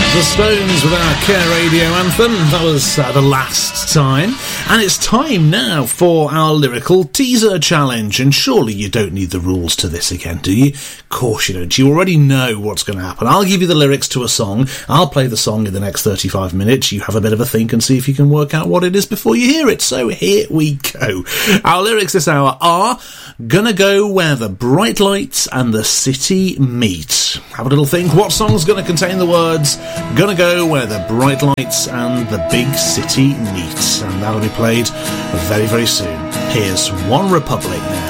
The Stones with our Care Radio anthem. That was the last time. And it's time now for our lyrical teaser challenge. And surely you don't need the rules to this again, do you? Of course you don't. You already know what's going to happen. I'll give you the lyrics to a song. I'll play the song in the next 35 minutes. You have a bit of a think and see if you can work out what it is before you hear it. So here we go. Our lyrics this hour are Gonna Go Where the Bright Lights and the City Meet. Have a little think. What song's going to contain the words Gonna Go Where the Bright Lights and the Big City Meet? And that'll be played very, very soon. Here's One Republic now.